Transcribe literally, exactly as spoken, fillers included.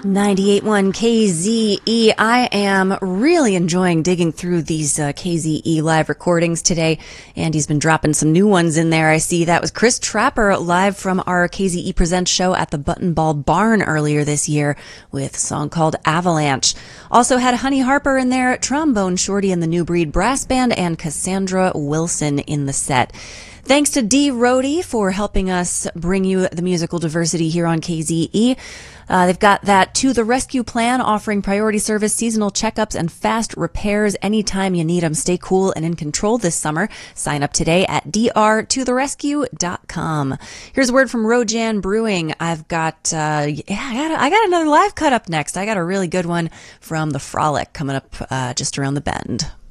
ninety-eight point one K Z E. I am really enjoying digging through these uh, K Z E live recordings today. Andy's been dropping some new ones in there. I see that was Chris Trapper live from our K Z E Presents show at the Button Ball Barn earlier this year with a song called Avalanche. Also had Honey Harper in there, Trombone Shorty and the New Breed Brass Band, and Cassandra Wilson in the set. Thanks to Dee Rohde for helping us bring you the musical diversity here on K Z E. Uh, they've got that To the Rescue plan offering priority service, seasonal checkups, and fast repairs anytime you need them. Stay cool and in control this summer. Sign up today at d r to the rescue dot com. Here's a word from Rojan Brewing. I've got, uh, yeah, I got, I got another live cut up next. I got a really good one from The Frolic coming up uh, just around the bend.